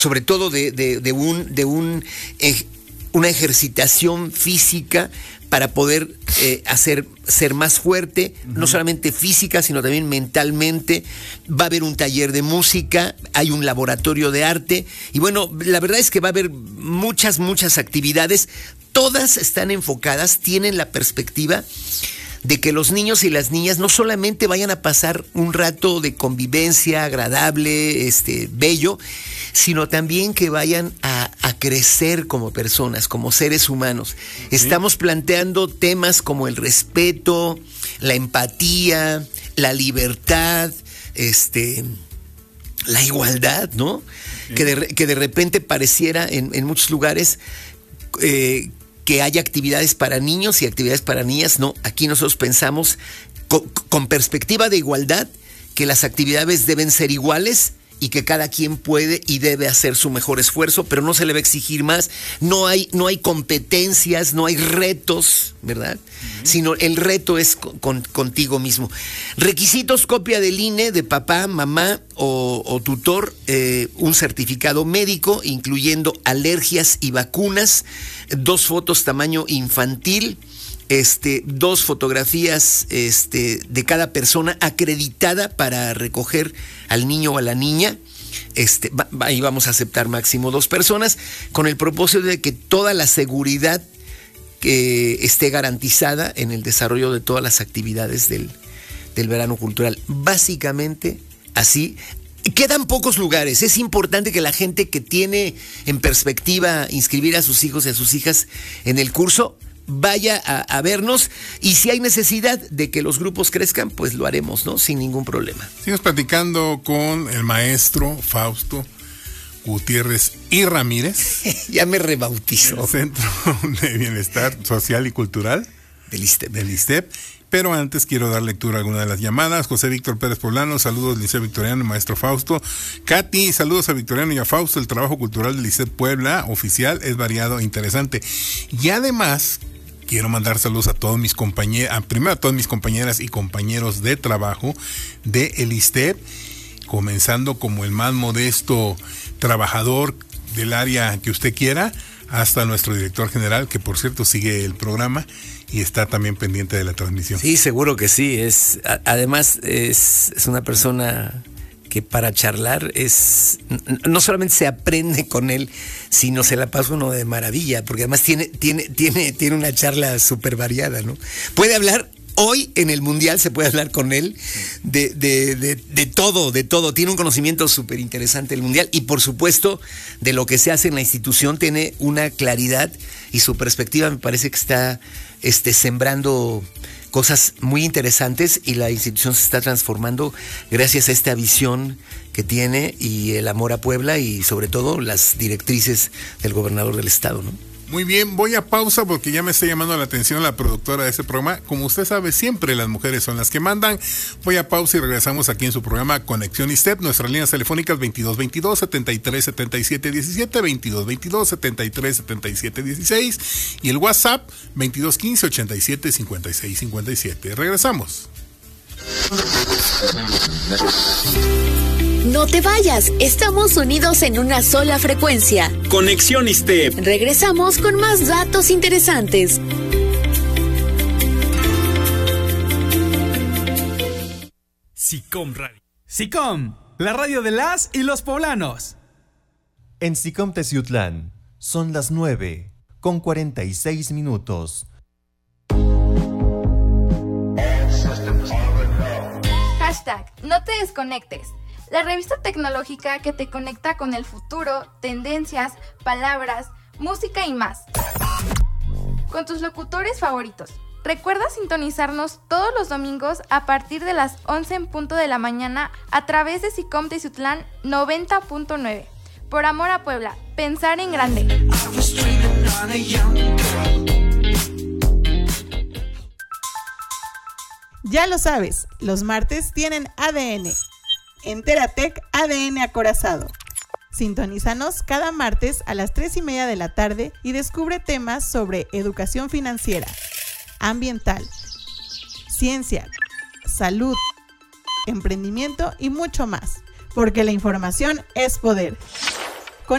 sobre todo una ejercitación física para poder ser más fuerte, no solamente física, sino también mentalmente. Va a haber un taller de música, hay un laboratorio de arte, y bueno, la verdad es que va a haber muchas actividades. Todas están enfocadas, tienen la perspectiva de que los niños y las niñas no solamente vayan a pasar un rato de convivencia agradable, bello, sino también que vayan a crecer como personas, como seres humanos. Sí. Estamos planteando temas como el respeto, la empatía, la libertad, la igualdad, ¿no? Sí. Que de repente pareciera en muchos lugares que haya actividades para niños y actividades para niñas. No, aquí nosotros pensamos con perspectiva de igualdad, que las actividades deben ser iguales y que cada quien puede y debe hacer su mejor esfuerzo, pero no se le va a exigir más. No hay competencias, no hay retos, ¿verdad? Sino el reto es contigo mismo. Requisitos: copia del INE de papá, mamá o tutor, un certificado médico, incluyendo alergias y vacunas, 2 fotos tamaño infantil, 2 fotografías de cada persona acreditada para recoger al niño o a la niña. Ahí vamos a aceptar máximo 2 personas, con el propósito de que toda la seguridad esté garantizada en el desarrollo de todas las actividades del verano cultural. Básicamente así. Quedan pocos lugares. Es importante que la gente que tiene en perspectiva inscribir a sus hijos y a sus hijas en el curso vaya a vernos, y si hay necesidad de que los grupos crezcan, pues lo haremos, ¿no? Sin ningún problema. Seguimos platicando con el maestro Fausto Gutiérrez y Ramírez. Ya me rebautizó. Centro de Bienestar Social y Cultural del ISTEP. Pero antes quiero dar lectura a alguna de las llamadas. José Víctor Pérez Poblano, saludos del Liceo Victoriano y maestro Fausto. Katy, saludos a Victoriano y a Fausto. El trabajo cultural del Liceo Puebla oficial es variado e interesante. Y además quiero mandar saludos a todos mis compañeros, primero a todas mis compañeras y compañeros de trabajo de el ISTEP, comenzando como el más modesto trabajador del área que usted quiera, hasta nuestro director general, que por cierto sigue el programa y está también pendiente de la transmisión. Sí, seguro que sí. Además es una persona que para charlar no solamente se aprende con él, sino se la pasa uno de maravilla, porque además tiene una charla súper variada, ¿no? Puede hablar. Hoy en el Mundial se puede hablar con él de todo. Tiene un conocimiento súper interesante del Mundial, y por supuesto de lo que se hace en la institución tiene una claridad, y su perspectiva me parece que está sembrando cosas muy interesantes, y la institución se está transformando gracias a esta visión que tiene y el amor a Puebla, y sobre todo las directrices del gobernador del estado, ¿no? Muy bien, voy a pausa porque ya me está llamando la atención la productora de ese programa. Como usted sabe, siempre las mujeres son las que mandan. Voy a pausa y regresamos aquí en su programa Conexión ISTEP. Nuestras líneas telefónicas 2222-737717, 2222-737716 y el WhatsApp 2215-875657. Regresamos. No te vayas, estamos unidos en una sola frecuencia. Conexión ISTEP. Regresamos con más datos interesantes. SICOM Radio. SICOM, la radio de las y los poblanos. En SICOM Teciutlán son las 9:46. Hashtag, no te desconectes. La revista tecnológica que te conecta con el futuro, tendencias, palabras, música y más. Con tus locutores favoritos. Recuerda sintonizarnos todos los domingos a partir de las 11 en punto de la mañana a través de SICOM Teciutlán 90.9. Por amor a Puebla, pensar en grande. Ya lo sabes, los martes tienen ADN. Enteratec ADN Acorazado. Sintonízanos cada martes a las 3:30 de la tarde y descubre temas sobre educación financiera, ambiental, ciencia, salud, emprendimiento y mucho más, porque la información es poder.